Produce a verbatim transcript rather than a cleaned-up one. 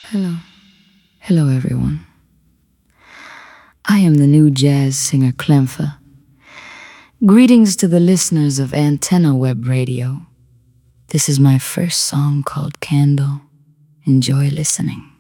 Hello. Hello, everyone. I am the new jazz singer Clempha. Greetings to the listeners of Antenna Web Radio. This is my first song called Candle. Enjoy listening.